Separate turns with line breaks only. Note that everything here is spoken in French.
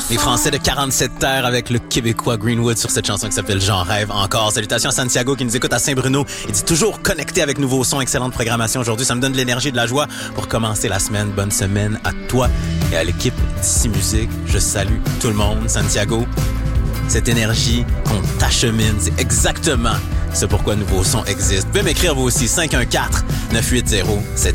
Les Français de 47 terres avec le Québécois Greenwood sur cette chanson qui s'appelle J'en rêve encore. Salutations à Santiago qui nous écoute à Saint-Bruno. Il dit toujours connecté avec Nouveau Son. Excellente programmation aujourd'hui. Ça me donne de l'énergie et de la joie pour commencer la semaine. Bonne semaine à toi et à l'équipe d'ici Musique. Je salue tout le monde. Santiago, cette énergie qu'on t'achemine, c'est exactement ce pourquoi Nouveau Son existe. Vous pouvez m'écrire vous aussi, 514-980-7586.